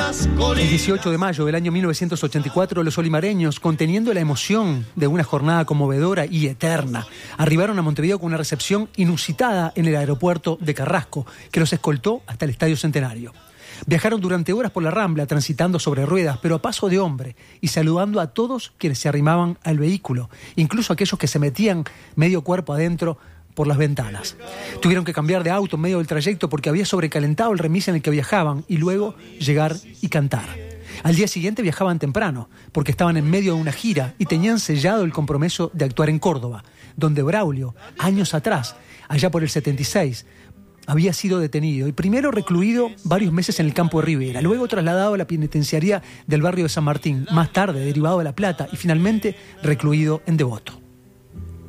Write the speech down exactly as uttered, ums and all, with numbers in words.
las colinas. El dieciocho de mayo del año mil novecientos ochenta y cuatro, los olimareños, conteniendo la emoción de una jornada conmovedora y eterna, arribaron a Montevideo con una recepción inusitada en el aeropuerto de Carrasco, que los escoltó hasta el Estadio Centenario. Viajaron durante horas por la Rambla, transitando sobre ruedas, pero a paso de hombre, y saludando a todos quienes se arrimaban al vehículo, incluso aquellos que se metían medio cuerpo adentro por las ventanas. Tuvieron que cambiar de auto en medio del trayecto porque había sobrecalentado el remis en el que viajaban y luego llegar y cantar. Al día siguiente viajaban temprano porque estaban en medio de una gira y tenían sellado el compromiso de actuar en Córdoba, donde Braulio, años atrás, allá por el setenta y seis, había sido detenido y primero recluido varios meses en el campo de Rivera, luego trasladado a la penitenciaría del barrio de San Martín, más tarde derivado de La Plata y finalmente recluido en Devoto.